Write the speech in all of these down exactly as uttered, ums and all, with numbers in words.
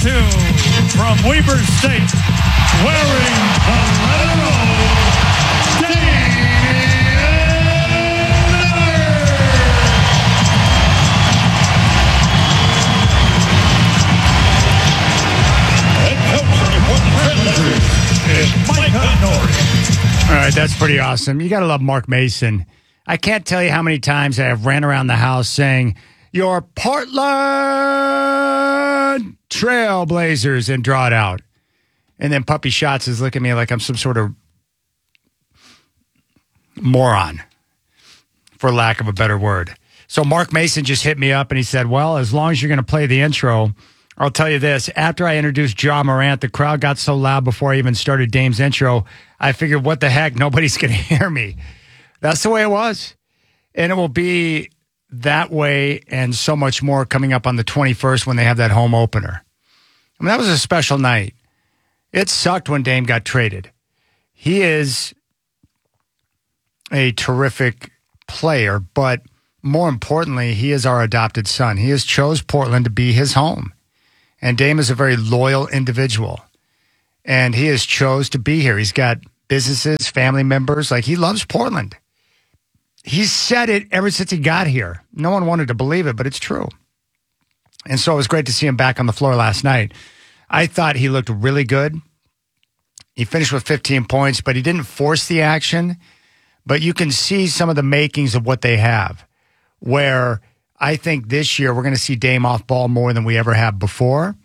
two from Weber State, wearing the letter O, All right, that's pretty awesome. You got to love Mark Mason. I can't tell you how many times I have ran around the house saying, "Your Portland Trailblazers," and draw it out. And then Puppy Shots is looking at me like I'm some sort of moron, for lack of a better word. So Mark Mason just hit me up and he said, well, as long as you're going to play the intro, I'll tell you this. After I introduced Ja Morant, the crowd got so loud before I even started Dame's intro, I figured, what the heck? Nobody's going to hear me. That's the way it was. And it will be that way and so much more coming up on the twenty-first when they have that home opener. I mean, that was a special night. It sucked when Dame got traded. He is a terrific player, but more importantly, he is our adopted son. He has chose Portland to be his home. And Dame is a very loyal individual. And he has chose to be here. He's got businesses, family members. Like, he loves Portland. He's said it ever since he got here. No one wanted to believe it, but it's true. And so it was great to see him back on the floor last night. I thought he looked really good. He finished with fifteen points, but he didn't force the action. But you can see some of the makings of what they have, where I think this year we're going to see Dame off ball more than we ever have before.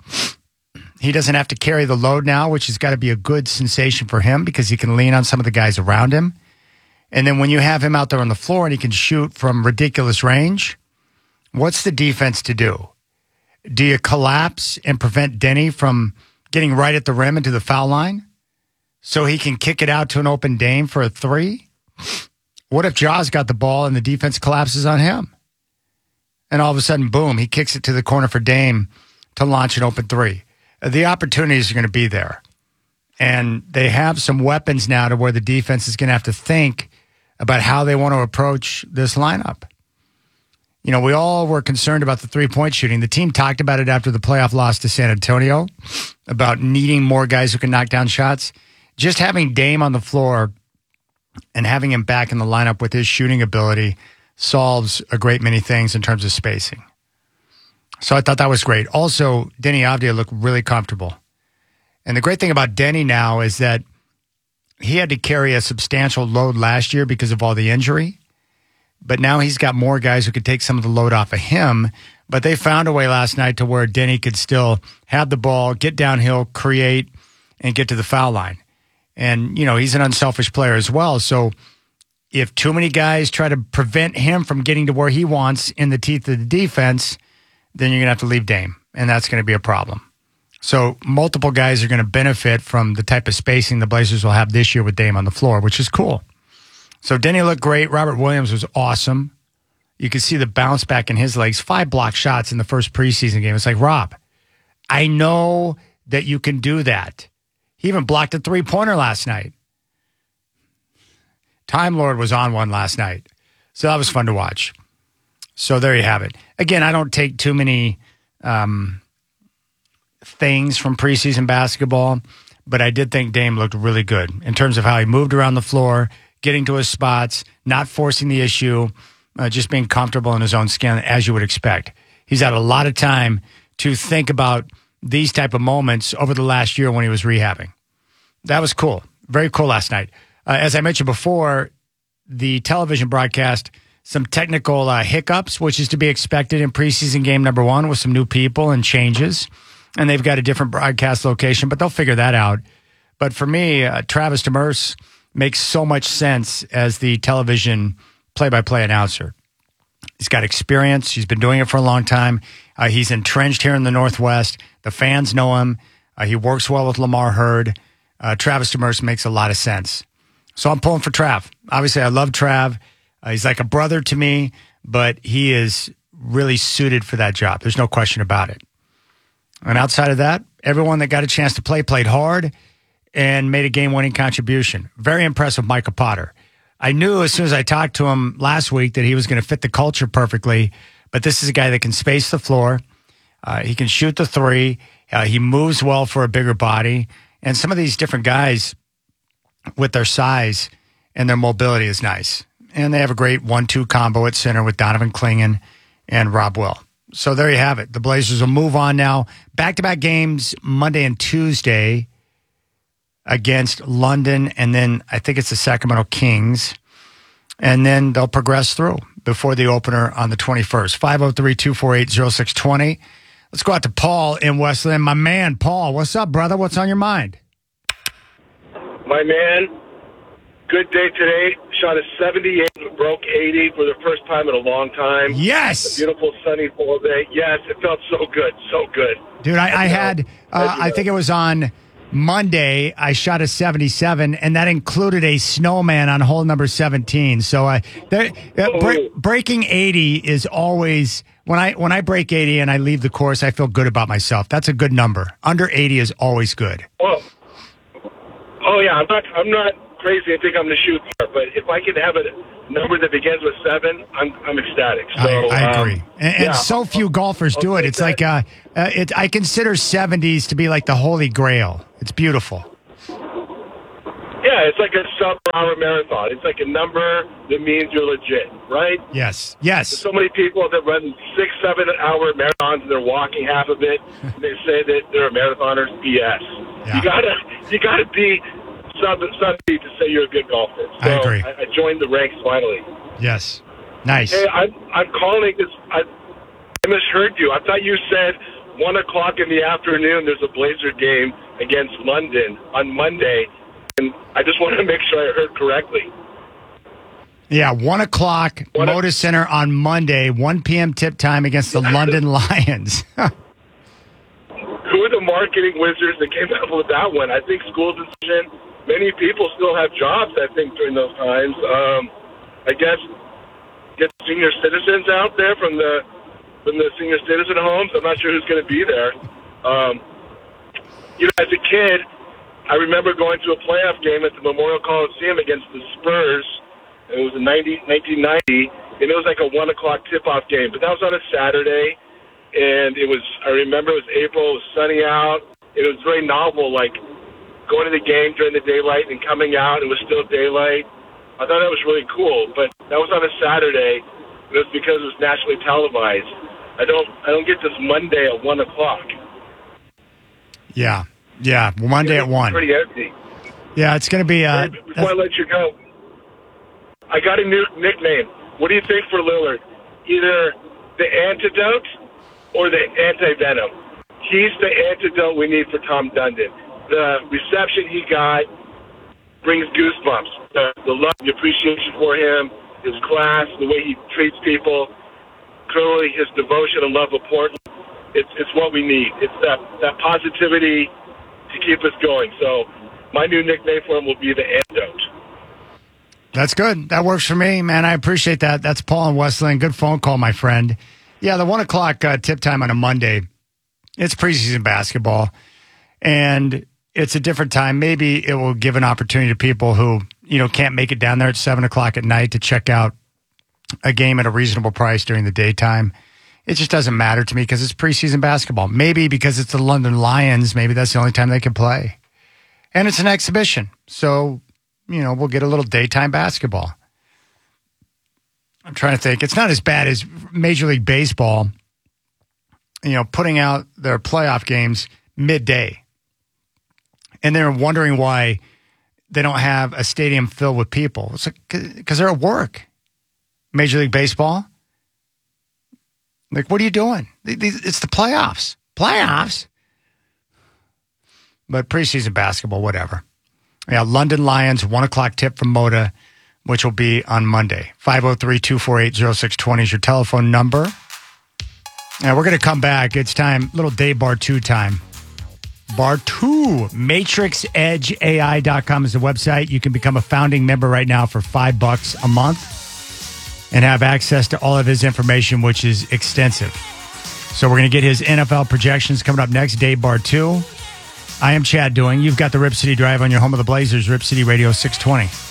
He doesn't have to carry the load now, which has got to be a good sensation for him because he can lean on some of the guys around him. And then when you have him out there on the floor and he can shoot from ridiculous range, what's the defense to do? Do you collapse and prevent Denny from getting right at the rim into the foul line so he can kick it out to an open Dame for a three? What if Ja's got the ball and the defense collapses on him? And all of a sudden, boom, he kicks it to the corner for Dame to launch an open three. The opportunities are going to be there. And they have some weapons now to where the defense is going to have to think about how they want to approach this lineup. You know, we all were concerned about the three-point shooting. The team talked about it after the playoff loss to San Antonio, about needing more guys who can knock down shots. Just having Dame on the floor and having him back in the lineup with his shooting ability solves a great many things in terms of spacing. So I thought that was great. Also, Denny Avdia looked really comfortable. And the great thing about Denny now is that he had to carry a substantial load last year because of all the injury. But now he's got more guys who could take some of the load off of him. But they found a way last night to where Denny could still have the ball, get downhill, create, and get to the foul line. And, you know, he's an unselfish player as well. So if too many guys try to prevent him from getting to where he wants in the teeth of the defense, then you're going to have to leave Dame. And that's going to be a problem. So multiple guys are going to benefit from the type of spacing the Blazers will have this year with Dame on the floor, which is cool. So Denny looked great. Robert Williams was awesome. You could see the bounce back in his legs. Five block shots in the first preseason game. It's like, Rob, I know that you can do that. He even blocked a three-pointer last night. Time Lord was on one last night. So that was fun to watch. So there you have it. Again, I don't take too many um, things from preseason basketball, but I did think Dame looked really good in terms of how he moved around the floor, getting to his spots, not forcing the issue, uh, just being comfortable in his own skin, as you would expect. He's had a lot of time to think about these type of moments over the last year when he was rehabbing. That was cool. Very cool last night. Uh, as I mentioned before, the television broadcast, some technical uh, hiccups, which is to be expected in preseason game number one with some new people and changes. And they've got a different broadcast location, but they'll figure that out. But for me, uh, Travis Demers makes so much sense as the television play-by-play announcer. He's got experience. He's been doing it for a long time. Uh, he's entrenched here in the Northwest. The fans know him. Uh, he works well with Lamar Hurd. Uh, Travis Demers makes a lot of sense. So I'm pulling for Trav. Obviously, I love Trav. Uh, he's like a brother to me, but he is really suited for that job. There's no question about it. And outside of that, everyone that got a chance to play played hard and made a game-winning contribution. Very impressive, Michael Potter. I knew as soon as I talked to him last week that he was going to fit the culture perfectly, but this is a guy that can space the floor. Uh, he can shoot the three, Uh, he moves well for a bigger body. And some of these different guys with their size and their mobility is nice. And they have a great one two combo at center with Donovan Clingan and Rob Will. So there you have it. The Blazers will move on now. Back-to-back games Monday and Tuesday against London, and then I think it's the Sacramento Kings. And then they'll progress through before the opener on the twenty-first. five oh three, two four eight, oh six two oh. Let's go out to Paul in Westland. My man, Paul, what's up, brother? What's on your mind? My man, good day today. Shot a seventy-eight, broke eighty for the first time in a long time. Yes. A beautiful sunny fall day. Yes, it felt so good, so good. Dude, I, I had, uh, I think it was on Monday, I shot a seventy-seven, and that included a snowman on hole number seventeen. So uh, there, uh, bre- breaking eighty is always, when I when I break eighty and I leave the course, I feel good about myself. That's a good number. Under eighty is always good. Oh, oh yeah, I'm not, I'm not crazy. I think I'm going to shoot there, but if I could have a number that begins with seven, I'm I'm ecstatic. So, I, I agree. Um, and, and yeah. so few golfers do it. It's that. like, uh, uh, it, I consider seventies to be like the holy grail. It's beautiful. Yeah, it's like a sub-hour marathon. It's like a number that means you're legit, right? Yes, yes. There's so many people that run six, seven-hour marathons and they're walking half of it. And they say that they're marathoners. B S. Yeah. You gotta, you gotta be sub somebody to say you're a good golfer. So I agree. I, I joined the ranks finally. Yes, nice. Hey, I'm I'm calling because I, I misheard you. I thought you said one o'clock in the afternoon. There's a Blazer game against London on Monday. And I just want to make sure I heard correctly. Yeah, one o'clock, One o- Moda Center on Monday, one p.m. tip time against the London Lions. Who are the marketing wizards that came up with that one? I think school decision. Many people still have jobs, I think, during those times. Um, I guess get senior citizens out there from the from the senior citizen homes. I'm not sure who's going to be there. Um, you know, as a kid, I remember going to a playoff game at the Memorial Coliseum against the Spurs. It was in nineteen ninety, and it was like a one o'clock tip-off game. But that was on a Saturday, and it was, I remember it was April, it was sunny out. It was very novel, like going to the game during the daylight and coming out, it was still daylight. I thought that was really cool, but that was on a Saturday. It was because it was nationally televised. I don't, I don't get this Monday at one o'clock. Yeah, yeah, Monday at one. Pretty empty. Yeah, it's going to be. Uh, Hey, before I let you go, I got a new nickname. What do you think for Lillard? Either the antidote or the anti-venom. He's the antidote we need for Tom Dundon. The reception he got brings goosebumps. The, the love, the appreciation for him, his class, the way he treats people, clearly his devotion and love of Portland. It's it's what we need. It's that, that positivity to keep us going. So my new nickname for him will be the antidote. That's good. That works for me, man. I appreciate that. That's Paul in Westland. Good phone call, my friend. Yeah, the one o'clock uh, tip time on a Monday, it's preseason basketball, and it's a different time. Maybe it will give an opportunity to people who, you know, can't make it down there at seven o'clock at night to check out a game at a reasonable price during the daytime. It just doesn't matter to me because it's preseason basketball. Maybe because it's the London Lions, maybe that's the only time they can play. And it's an exhibition. So, you know, we'll get a little daytime basketball. I'm trying to think. It's not as bad as Major League Baseball, you know, putting out their playoff games midday. And they're wondering why they don't have a stadium filled with people. It's because they're at work. Major League Baseball. Like, what are you doing? It's the playoffs. Playoffs? But preseason basketball, whatever. Yeah, London Lions, one o'clock tip from Moda, which will be on Monday. five oh three, two four eight, oh six two oh is your telephone number. And we're going to come back. It's time, little day bar two time. Bar two, matrix edge A I dot com is the website. You can become a founding member right now for five bucks a month and have access to all of his information, which is extensive. So we're going to get his N F L projections coming up next, day bar two. I am Chad Doing. You've got the Rip City Drive on your home of the Blazers, Rip City Radio six twenty.